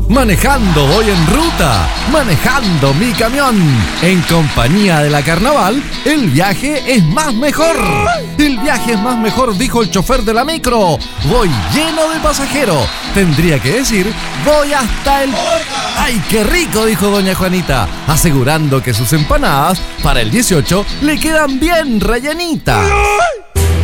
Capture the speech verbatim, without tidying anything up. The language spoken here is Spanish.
Manejando voy en ruta, manejando mi camión. En compañía de la Carnaval, el viaje es más mejor. El viaje es más mejor, dijo el chofer de la micro. Voy lleno de pasajeros. Tendría que decir, voy hasta el... ¡Ay, qué rico!, dijo doña Juanita, asegurando que sus empanadas para el dieciocho le quedan bien rellenitas.